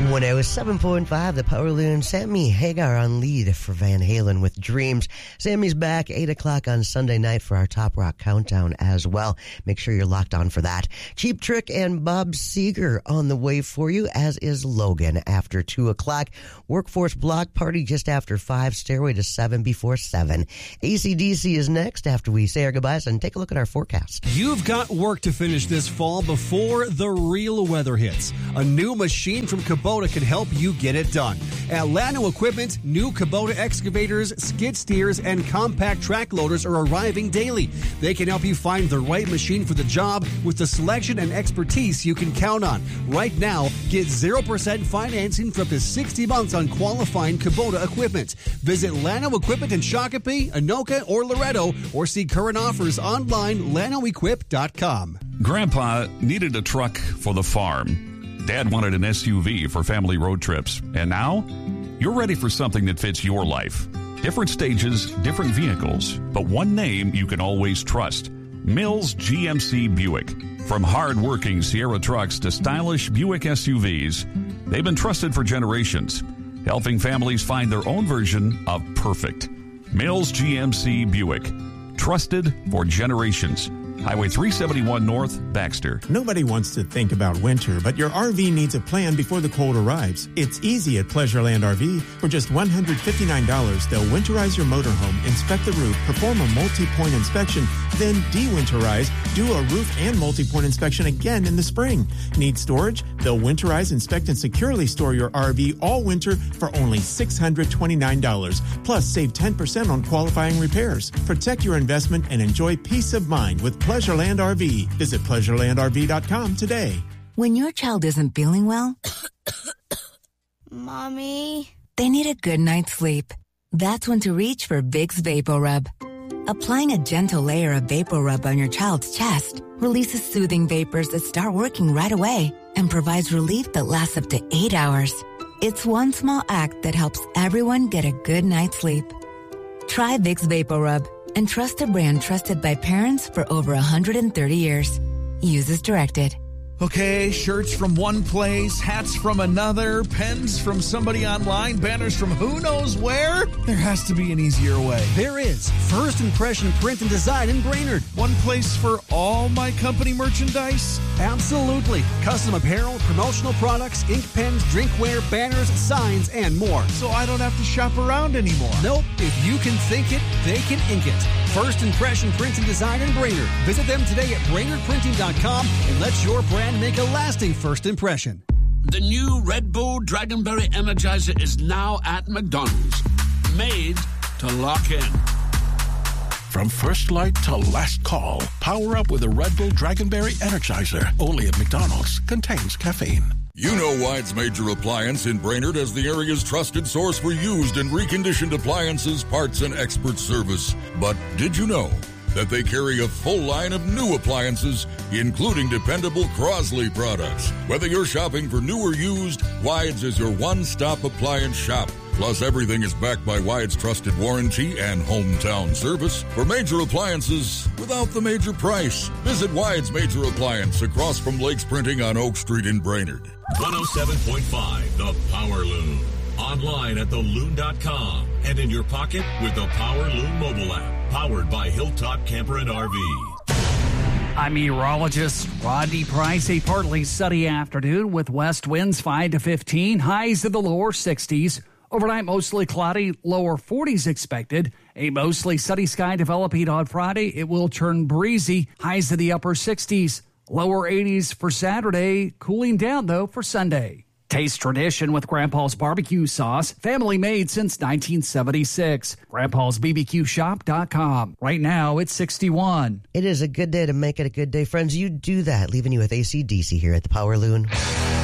107.5, the Power Loon. Sammy Hagar on lead for Van Halen with Dreams. Sammy's back 8 o'clock on Sunday night for our Top Rock Countdown as well. Make sure you're locked on for that. Cheap Trick and Bob Seger on the way for you, as is Logan after 2 o'clock. Workforce Block Party just after 5. Stairway to 7 before 7. AC/DC is next after we say our goodbyes and take a look at our forecast. You've got work to finish this fall before the real weather hits. A new machine from Kubota can help you get it done. At Llano Equipment, new Kubota excavators, skid steers, and compact track loaders are arriving daily. They can help you find the right machine for the job with the selection and expertise you can count on. Right now, get 0% financing for up to 60 months on qualifying Kubota equipment. Visit Llano Equipment in Shakopee, Anoka, or Loretto, or see current offers online, llanoequip.com. Grandpa needed a truck for the farm. Dad wanted an SUV for family road trips. And now, you're ready for something that fits your life. Different stages, different vehicles, but one name you can always trust. Mills GMC Buick. From hard-working Sierra trucks to stylish Buick SUVs, they've been trusted for generations, helping families find their own version of perfect. Mills GMC Buick. Trusted for generations. Highway 371 North, Baxter. Nobody wants to think about winter, but your RV needs a plan before the cold arrives. It's easy at Pleasureland RV. For just $159, they'll winterize your motorhome, inspect the roof, perform a multi-point inspection, then de-winterize, do a roof and multi-point inspection again in the spring. Need storage? They'll winterize, inspect, and securely store your RV all winter for only $629. Plus, save 10% on qualifying repairs. Protect your investment and enjoy peace of mind with Pleasureland RV. Visit pleasurelandrv.com today. When your child isn't feeling well, Mommy, they need a good night's sleep. That's when to reach for Vicks VapoRub. Applying a gentle layer of VapoRub on your child's chest releases soothing vapors that start working right away and provides relief that lasts up to 8 hours. It's one small act that helps everyone get a good night's sleep. Try Vicks VapoRub and trust a brand trusted by parents for over 130 years. Use as directed. Okay, shirts from one place, hats from another, pens from somebody online, banners from who knows where? There has to be an easier way. There is. First Impression Print and Design in Brainerd. One place for all my company merchandise? Absolutely. Custom apparel, promotional products, ink pens, drinkware, banners, signs, and more. So I don't have to shop around anymore. Nope. If you can think it, they can ink it. First Impression Print and Design in Brainerd. Visit them today at BrainerdPrinting.com and let your brand make a lasting first impression. The new Red Bull Dragonberry Energizer is now at McDonald's. Made to lock in. From first light to last call, power up with a Red Bull Dragonberry Energizer. Only at McDonald's. Contains caffeine. You know Wide's Major Appliance in Brainerd as the area's trusted source for used and reconditioned appliances, parts, and expert service. But did you know that they carry a full line of new appliances, including dependable Crosley products? Whether you're shopping for new or used, Wide's is your one-stop appliance shop. Plus, everything is backed by Wide's trusted warranty and hometown service for major appliances without the major price. Visit Wide's Major Appliance across from Lakes Printing on Oak Street in Brainerd. 107.5, The Power Loon. Online at theloon.com and in your pocket with the Power Loon mobile app. Powered by Hilltop Camper and RV. I'm meteorologist Rodney Price. A partly sunny afternoon with west winds 5 to 15, highs in the lower 60s. Overnight, mostly cloudy, lower 40s expected. A mostly sunny sky developing on Friday. It will turn breezy, highs in the upper 60s. Lower 80s for Saturday, cooling down, though, for Sunday. Taste tradition with Grandpa's barbecue sauce, family made since 1976. Grandpa'sBBQShop.com. Right now, it's 61. It is a good day to make it a good day, friends. You do that, leaving you with AC/DC here at the Power Loon.